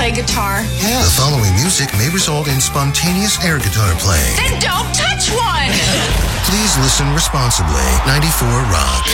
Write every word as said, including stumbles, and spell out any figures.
play guitar? Yeah. The following music may result in spontaneous air guitar playing. Then don't touch one! Please listen responsibly. ninety-four Rock.